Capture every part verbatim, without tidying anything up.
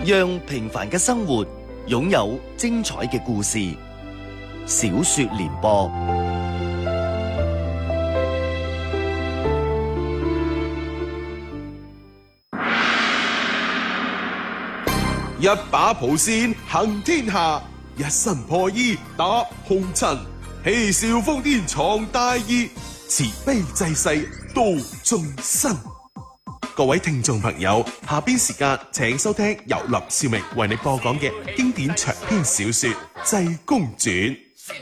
讓平凡嘅生活擁有精彩嘅故事。小說聯播， 一把蒲扇行天下，一身破衣打紅塵，嬉笑瘋癲闖大義，慈悲濟世度眾生。各位聽眾朋友，下邊時間請收聽由林少明為你播講嘅經典長篇小說《濟公傳》。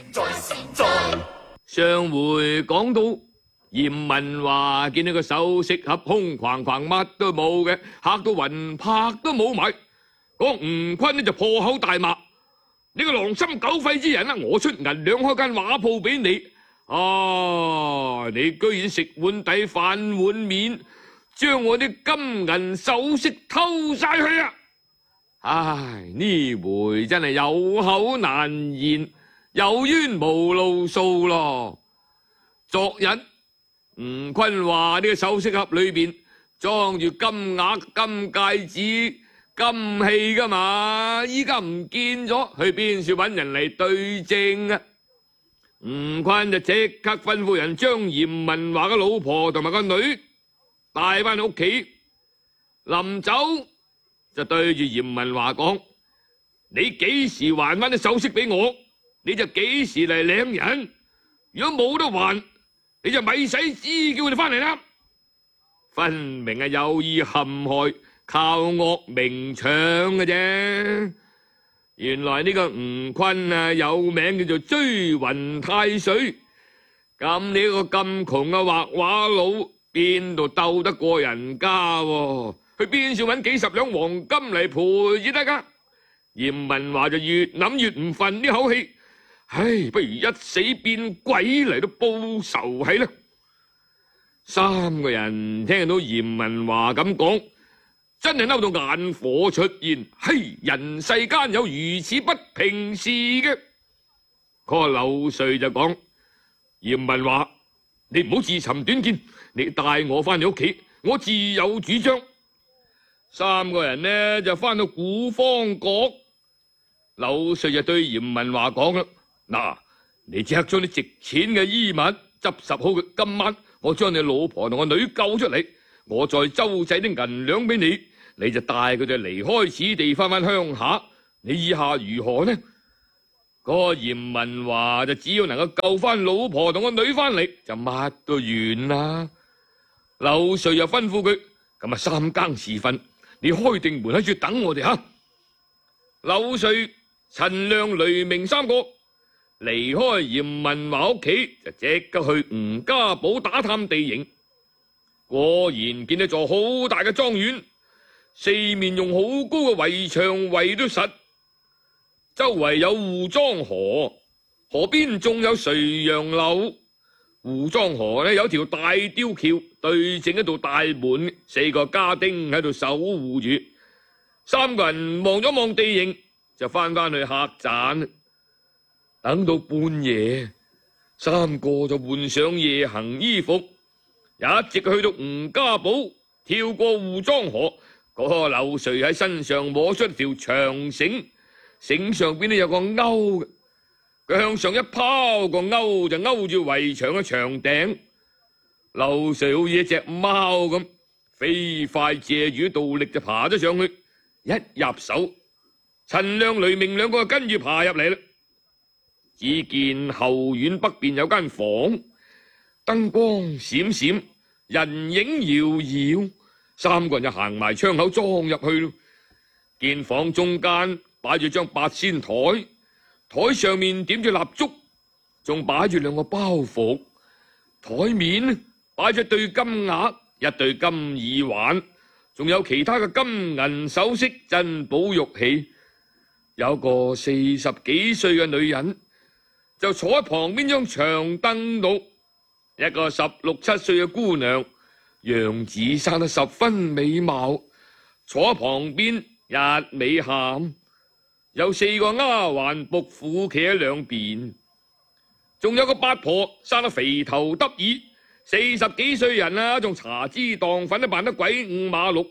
上回講到嚴文華見到個首飾盒空框框，乜都冇嘅，嚇到魂魄都冇埋。嗰吳坤呢就破口大罵：呢個狼心狗肺之人啊！我出銀兩開間畫鋪俾你，啊！你居然食碗底反碗面，將我啲金銀首飾偷晒去啊！唉，呢回真係有口難言，有冤無路訴咯。昨日吳坤話呢個首飾盒裏邊裝住金額、金戒指、金器噶嘛，依家唔見咗，去邊處揾人嚟對證啊？吳坤就即刻吩咐人將嚴文華嘅老婆同埋個女帶翻屋企，臨走就對住嚴文華講：你幾時還翻啲首飾俾我，你就幾時嚟領人。如果冇得還，你就咪使知叫佢哋翻嚟啦。分明係有意陷害，靠惡明搶嘅啫。原來呢個吳坤啊，有名叫做追魂太歲。咁你個咁窮嘅畫畫佬邊度鬥得過人家啊？去邊處揾幾十兩黃金嚟賠至得噶？嚴文華就越諗越唔忿呢口氣，唉，不如一死變鬼嚟到報仇係啦。三個人聽到嚴文華咁講，真係嬲到眼火出現。嘿，人世間有如此不平事嘅。嗰個柳瑞就講：嚴文華，你唔好自尋短見，你帶我翻你屋企，我自有主張。三個人呢就翻到古方閣，柳瑞就對嚴文華講啦：嗱，你即刻將啲值錢嘅衣物執拾好佢，今晚我將你老婆同個女救出嚟，我再周濟啲銀兩俾你，你就帶佢哋離開此地翻返鄉下。你意下如何呢？嗰個嚴文華就只要能夠救翻老婆同個女翻嚟，就乜都完啦。柳瑞又吩咐佢：咁啊，三更時分，你開定門喺處等我哋吓。柳瑞、陳亮、雷鳴三個離開嚴文華屋企，就即刻去吳家堡打探地形。果然見到座好大嘅莊園，四面用好高嘅圍牆圍都實，周圍有護莊河，河邊仲有垂楊柳。護莊河呢有條大吊橋對正一道大門，四個家丁喺度守護住。三個人望咗望地形，就翻返去客棧。等到半夜，三個就換上夜行衣服，一直去到吳家堡，跳過護莊河。嗰個柳瑞喺身上摸出條長繩，繩上邊呢有個鈎嘅，佢向上一拋，個鈎就勾住圍牆嘅牆頂。柳瑞好似一隻貓咁，飛快借住道力就爬咗上去，一入手，陳亮、雷鳴兩個就跟住爬入嚟啦。只見後院北邊有間房，燈光閃閃，人影搖搖，三個人就行埋窗口裝入去咯。見房中間擺住張八仙台，台上面點住蠟燭，仲擺住兩個包袱，台面擺住對金額、一對金耳環，仲有其他嘅金銀首飾、珍寶玉器。有個四十幾歲嘅女人就坐喺旁邊張長凳度，一個十六七歲嘅姑娘，樣子生得十分美貌，坐喺旁邊一味喊。有四個丫鬟僕婦企喺兩邊，仲有個八婆生得肥頭耷耳，四十幾歲人啊，仲搽脂蕩粉都扮得鬼五馬六，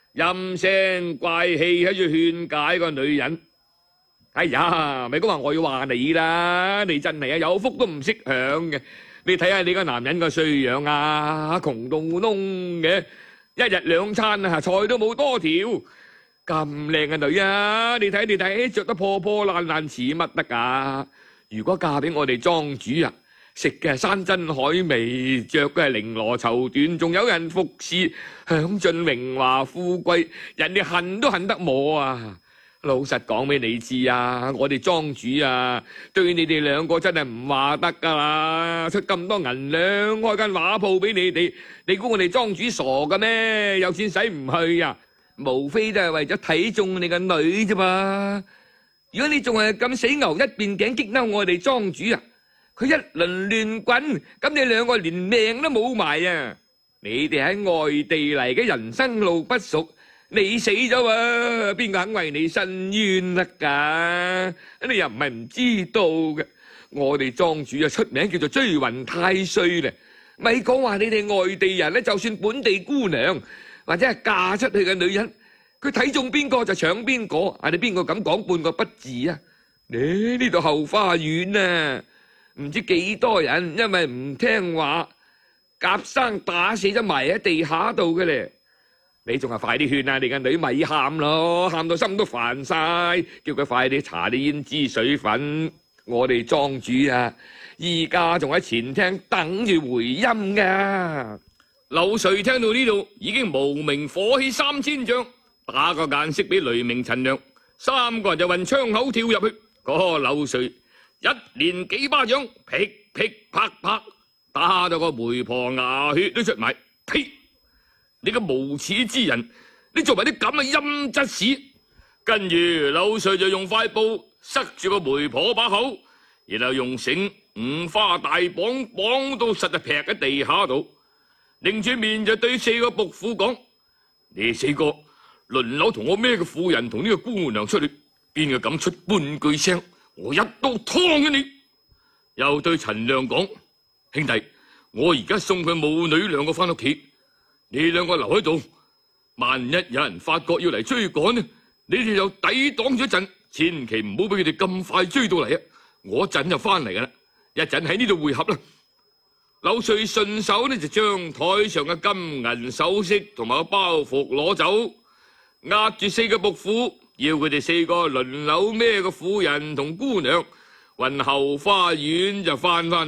陰聲怪氣喺度勸解個女人。哎呀，咪講話我要話你啦，你真係啊有福都唔識享嘅。你睇下你個男人個衰樣啊，窮到窿嘅，一日兩餐啊菜都冇多條。咁靚嘅女啊，你睇你睇，着得破破爛爛似乜得噶？如果嫁俾我哋莊主啊，食嘅係山珍海味，着嘅係綾羅綢緞，仲有人服侍，享盡榮華富貴，人哋恨都恨得我啊！老實講俾你知啊，我哋莊主啊，對你哋兩個真係唔話得噶啦，出咁多銀兩開間畫鋪俾你哋，你估我哋莊主傻嘅咩？有錢使唔去啊？無非都係為咗睇中你個女啫嘛。如果你仲係咁死牛一邊頸激嬲我哋莊主啊，佢一輪亂滾，咁你兩個連命都冇埋啊！你哋喺外地嚟嘅，人生路不熟。你死咗啊，邊個肯為你伸冤得噶？你又唔係唔知道嘅。我哋莊主啊出名叫做追魂太歲咧，咪講話你哋外地人咧，就算本地姑娘或者係嫁出去嘅女人，佢睇中邊個就搶邊個。啊，你邊個敢講半個不字啊？你呢度後花園啊，唔知幾多人因為唔聽話，夾生打死咗埋喺地下度嘅咧。你仲係快啲勸啊！你個女咪喊咯，喊到心都煩晒，叫佢快啲搽啲胭脂水粉。我哋莊主啊，依家仲喺前廳等住回音噶。柳絮聽到呢度，已經無名火起三千丈，打個眼色俾雷鳴陳亮，三個人就運窗口跳入去。嗰、那個柳絮一連幾巴掌，噼噼啪啪，打到個媒婆牙血都出埋。呸！你個無恥之人，你做埋啲咁嘅陰質事。跟住柳絮就用塊布塞住個媒婆把口，然後用繩五花大綁綁到實就劈喺地下度，擰住面就對四個僕婦講：你四個輪流同我孭個婦人同呢個姑娘出去，邊個敢出半句聲，我一刀劏咗你。又對陳亮講：兄弟，我而家送佢母女兩個翻屋企。你兩個留喺度，萬一有人發覺要嚟追趕呢，你哋就抵擋咗一陣，千祈唔好俾佢哋咁快追到嚟啊！我一陣就翻嚟噶啦，一陣喺呢度會合啦。柳絮順手呢就將台上嘅金銀首飾同埋個包袱攞走，壓住四個僕婦，要佢哋四個輪流孭個婦人同姑娘，運後花園就翻翻。